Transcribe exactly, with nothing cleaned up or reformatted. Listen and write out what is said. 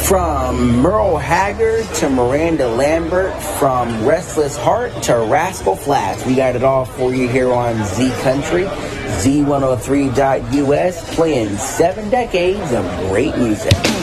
From Merle Haggard to Miranda Lambert, from Restless Heart to Rascal Flatts, we got it all for you here on Z Country, Z one oh three dot U S, playing seven decades of great music.